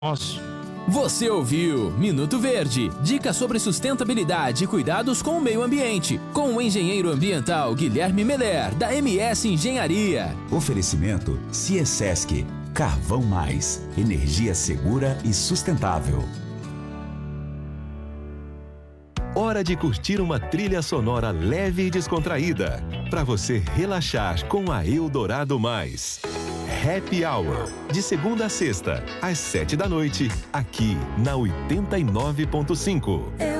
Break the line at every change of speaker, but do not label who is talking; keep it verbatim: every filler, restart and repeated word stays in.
Nossa.
Você ouviu Minuto Verde, dicas sobre sustentabilidade e cuidados com o meio ambiente, com o engenheiro ambiental Guilherme Meller, da M S Engenharia.
Oferecimento Ciesesc, Carvão Mais, energia segura e sustentável.
Hora de curtir uma trilha sonora leve e descontraída, para você relaxar com a Eldorado Mais. Happy Hour, de segunda a sexta, às sete da noite, aqui na oitenta e nove ponto cinco.